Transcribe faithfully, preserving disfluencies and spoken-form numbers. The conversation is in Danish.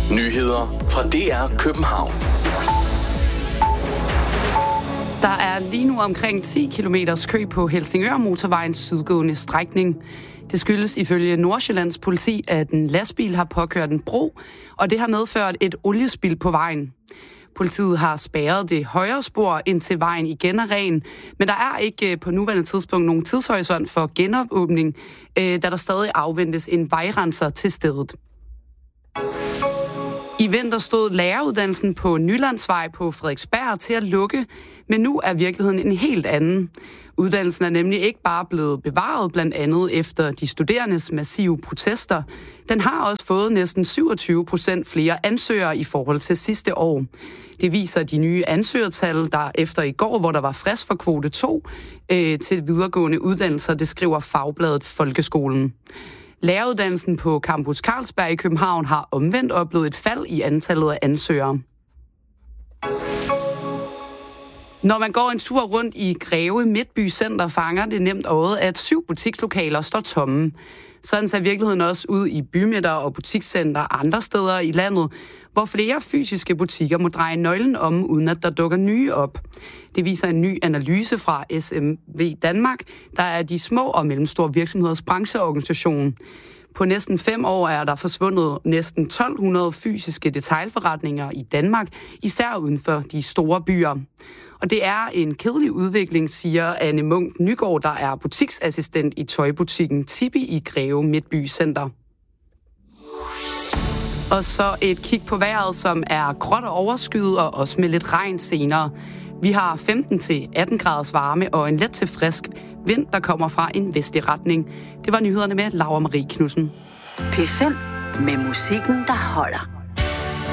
Nyheder fra D R København. Der er lige nu omkring ti kilometers kø på Helsingør-motorvejens sydgående strækning. Det skyldes ifølge Nordsjællands politi, at en lastbil har påkørt en bro, og det har medført et oliespild på vejen. Politiet har spærret det højre spor, indtil vejen igen er ren, men der er ikke på nuværende tidspunkt nogen tidshorisont for genåbning, da der stadig afventes en vejrenser til stedet. I vinter stod læreruddannelsen på Nylandsvej på Frederiksberg til at lukke, men nu er virkeligheden en helt anden. Uddannelsen er nemlig ikke bare blevet bevaret, blandt andet efter de studerendes massive protester. Den har også fået næsten syvogtyve procent flere ansøgere i forhold til sidste år. Det viser de nye ansøgertal, der efter i går, hvor der var frist for kvote to øh, til videregående uddannelser, det skriver Fagbladet Folkeskolen. Læreruddannelsen på Campus Carlsberg i København har omvendt oplevet et fald i antallet af ansøgere. Når man går en tur rundt i Greve Midtby Center, fanger det nemt øjet, at syv butikslokaler står tomme. Sådan ser virkeligheden også ud i bymidter og butikscenter andre steder i landet, hvor flere fysiske butikker må dreje nøglen om, uden at der dukker nye op. Det viser en ny analyse fra S M V Danmark, der er de små og mellemstore virksomheders brancheorganisation. På næsten fem år er der forsvundet næsten tolv hundrede fysiske detailforretninger i Danmark, især uden for de store byer. Og det er en kedelig udvikling, siger Anne Munk Nygaard, der er butiksassistent i tøjbutikken Tibi i Greve Midtby Center. Og så et kig på vejret, som er gråt og overskyet, og også med lidt regn senere. Vi har femten til atten graders varme og en let til frisk vind, der kommer fra en vestlig retning. Det var nyhederne med Laura Marie Knudsen. P fem med musikken, der holder.